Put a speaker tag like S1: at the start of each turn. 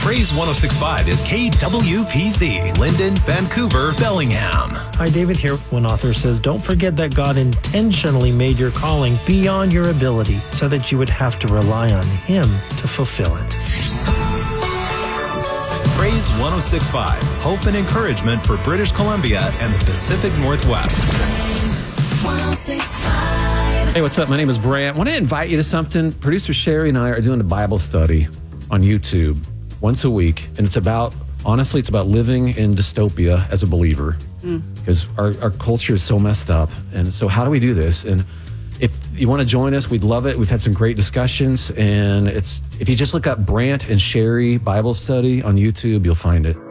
S1: Praise 106.5 is KWPZ, Linden, Vancouver, Bellingham.
S2: Hi, David here. One author says, don't forget that God intentionally made your calling beyond your ability so that you would have to rely on Him to fulfill it.
S1: Praise 106.5, hope and encouragement for British Columbia and the Pacific Northwest.
S3: Praise 106.5.
S4: Hey, what's up? My name is Brant. I want to invite you to something. Producer Sherry and I are doing a Bible study on YouTube once a week, and it's about living in dystopia as a believer, because our culture is so messed up. And so how do we do this? And if you want to join us, we'd love it. We've had some great discussions, and if you just look up Brant and Sherry Bible Study on YouTube, you'll find it.